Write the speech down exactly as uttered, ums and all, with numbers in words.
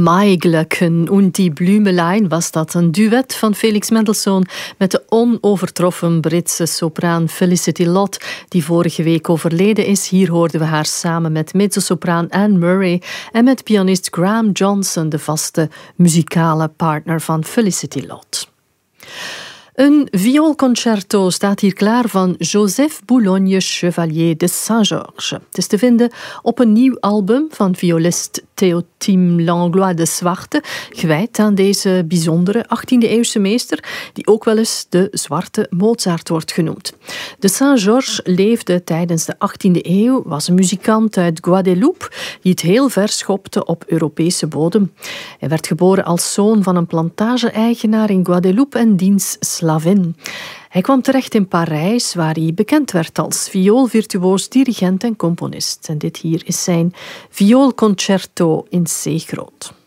Maiglöcken und die Blümelein was dat. Een duet van Felix Mendelssohn met de onovertroffen Britse sopraan Felicity Lott, die vorige week overleden is. Hier hoorden we haar samen met mezzosopraan Anne Murray en met pianist Graham Johnson, de vaste muzikale partner van Felicity Lott. Een vioolconcerto staat hier klaar van Joseph Boulogne Chevalier de Saint-Georges. Het is te vinden op een nieuw album van violist Théotime Langlois de Zwarte, gewijd aan deze bijzondere achttiende-eeuwse meester, die ook wel eens de Zwarte Mozart wordt genoemd. De Saint-Georges leefde tijdens de achttiende eeuw, was een muzikant uit Guadeloupe die het heel ver schopte op Europese bodem. Hij werd geboren als zoon van een plantage-eigenaar in Guadeloupe en diens slavin. Hij kwam terecht in Parijs, waar hij bekend werd als vioolvirtuoos, dirigent en componist. En dit hier is zijn vioolconcerto in C groot.